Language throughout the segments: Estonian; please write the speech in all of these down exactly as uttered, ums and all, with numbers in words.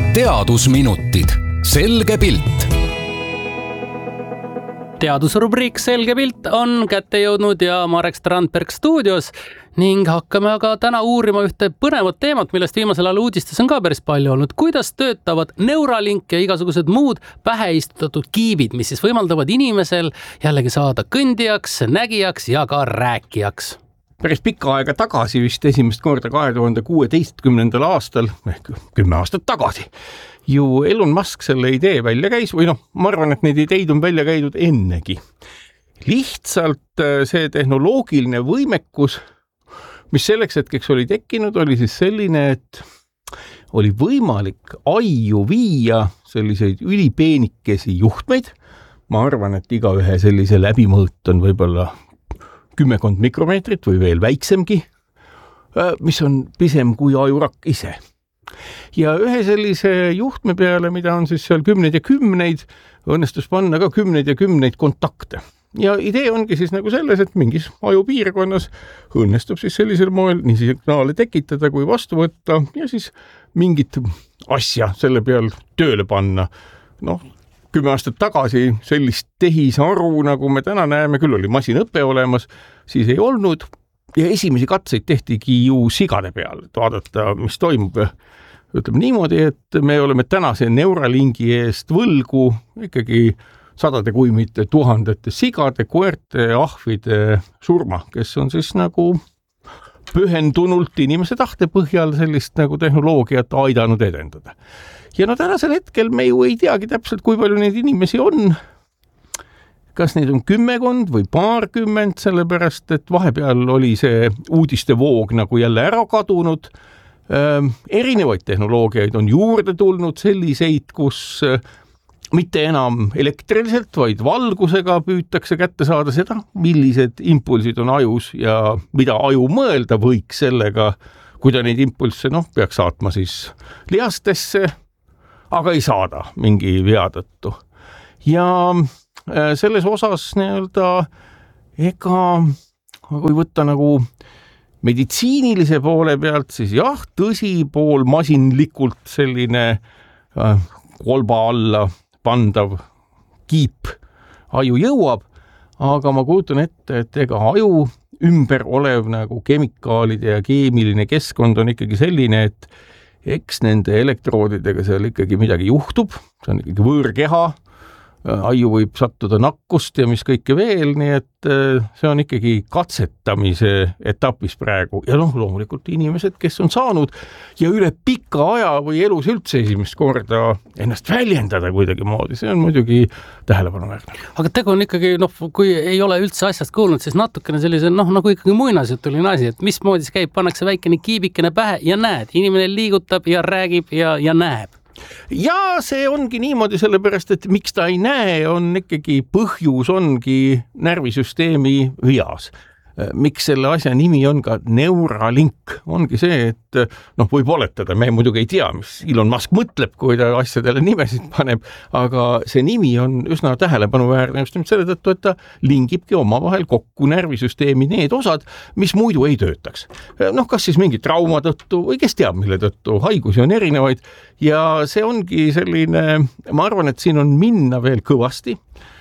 teadusminutid, selge pilt. Teadusrubriik Selge pilt on kätte jõudnud ja Marek Strandberg stuudios ning hakkame aga täna uurima ühte põnevat teemat, millest viimasel ajal uudistes on ka päris palju olnud. Kuidas töötavad Neuralink ja igasugused muud pähe istutatud kiibid, mis siis võimaldavad inimesel jällegi saada kõndijaks, nägijaks ja ka rääkijaks. Päris pikka aega tagasi, vist esimest korda kahe tuhande kuueteistkümnendal aastal, ehk kümme aastat tagasi, ju Elon Musk selle idee välja käis, või noh, ma arvan, et neid ideid on välja käidud ennegi. Lihtsalt see tehnoloogiline võimekus, mis selleks hetkeks oli tekkinud, oli siis selline, et oli võimalik aiu viia selliseid ülipeenikesi juhtmeid. Ma arvan, et iga ühe sellise läbimõõt on võib-olla kümmekond mikromeetrit või veel väiksemgi, mis on pisem kui ajurakk ise. Ja ühe sellise juhtme peale, mida on siis seal kümneid ja kümneid, õnnestus panna ka kümneid ja kümneid kontakte. Ja idee ongi siis nagu selles, et mingis ajupiirkonnas õnnestub siis sellisel moel nii signaale tekitada kui vastu võtta ja siis mingit asja selle peal tööle panna. Noh, kümme aastat tagasi sellist tehisaru, nagu me täna näeme, küll oli masinõpe olemas, siis ei olnud. Ja esimesi katseid tehtigi ju sigade peal, et vaadata, mis toimub. Ütleme niimoodi, et me oleme tänase Neuralinki eest võlgu ikkagi sadade kui mitte tuhandete sigade, koerte, ahvide surma, kes on siis nagu pühendunult inimese tahte põhjal sellist nagu tehnoloogiat aidanud edendada. Ja no tänasel hetkel me ju ei teagi täpselt, kui palju neid inimesi on. Kas neid on kümmekond või paarkümmend, sellepärast, et vahepeal oli see uudiste voog nagu jälle ära kadunud. Ähm, erinevaid tehnoloogiaid on juurde tulnud selliseid, kus äh, mitte enam elektriliselt, vaid valgusega püütakse kätte saada seda, millised impulsid on ajus ja mida aju mõelda võiks sellega, kui ta neid impulsse noh, peaks saatma siis lihastesse, aga ei saada mingi vea tõttu. Ja selles osas nii-öelda ega, kui võtta nagu meditsiinilise poole pealt, siis jah, tõsi pool masinlikult selline kolba alla pandav kiip aju jõuab, aga ma kujutan ette, et ega aju ümber olev nagu kemikaalide ja keemiline keskkond on ikkagi selline, et eks nende elektroodidega seal ikkagi midagi juhtub, see on ikkagi võõrkeha, aju võib sattuda nakkust ja mis kõike veel, nii et see on ikkagi katsetamise etapis praegu. Ja noh, loomulikult inimesed, kes on saanud ja üle pika aja või elus üldse esimest korda ennast väljendada kuidagi moodi, see on muidugi tähelepanuväärne. Aga tegu on ikkagi, noh, kui ei ole üldse asjast kuulnud, siis natukene sellise, noh, nagu ikkagi muinasjutuline asi, et mis moodi käib, pannakse väikene kiibikene pähe ja näed, inimene liigutab ja räägib ja, ja näeb. Ja see ongi niimoodi sellepärast, et miks ta ei näe, on ikkagi põhjus ongi närvisüsteemi vias. Miks selle asja nimi on ka Neuralink, ongi see, et noh, võib oletada, me muidugi ei tea, mis Elon Musk mõtleb, kui ta asjadele nimesid paneb, aga see nimi on üsna tähelepanuväärne just selle tõttu, et ta lingibki omavahel kokku närvisüsteemi need osad, mis muidu ei töötaks. Noh, kas siis mingi trauma tõttu või kes teab, mille tõttu, haigusi on erinevaid ja see ongi selline, ma arvan, et siin on minna veel kõvasti.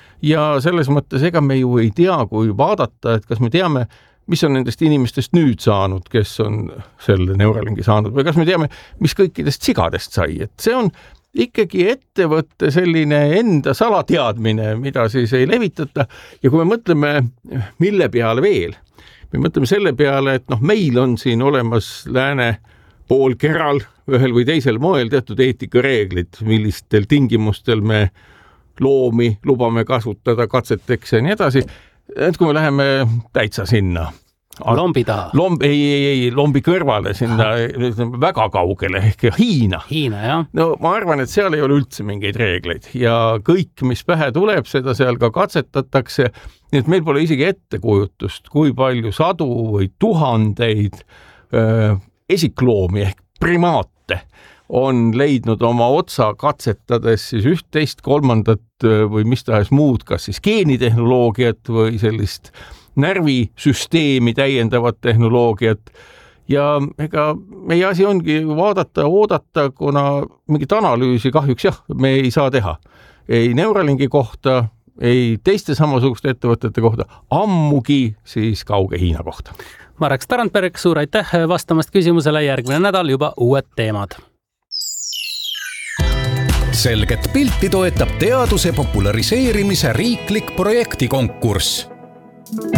Ja selles mõttes, ega me ju ei tea, kui vaadata, et kas me teame, mis on nendest inimestest nüüd saanud, kes on selle Neuralinki saanud, või kas me teame, mis kõikidest sigadest sai. Et see on ikkagi ettevõtte selline enda salateadmine, mida siis ei levitata. Ja kui me mõtleme, mille peale veel, me mõtleme selle peale, et noh, meil on siin olemas lääne poolkeral ühel või teisel moel teatud eetikareeglid, millistel tingimustel me loomi lubame kasutada katseteks ja nii edasi. Et kui me läheme täitsa sinna. Lombi taha. Lombi, ei, ei, ei, lombi kõrvale sinna väga kaugele, ehk Hiina. Hiina, jah. No ma arvan, et seal ei ole üldse mingeid reegleid ja kõik, mis pähe tuleb, seda seal ka katsetatakse. Nii et meil pole isegi ettekujutust, kui palju sadu või tuhandeid öö, esikloomi ehk primaate on leidnud oma otsa katsetades siis üht, teist, kolmandat või mis tahes muud, kas siis geenitehnoloogiat või sellist närvisüsteemi täiendavat tehnoloogiat ja ega meie asi ongi vaadata ja oodata, kuna mingit analüüsi kahjuks jah, me ei saa teha. Ei Neuralinki kohta, ei teiste samasuguste ettevõtete kohta, ammugi siis kauge Hiina kohta. Marek Strandberg, suur aitäh vastamast küsimusele, järgmine nädal juba uued teemad. Selget pilti toetab teaduse populariseerimise riiklik projektikonkurss.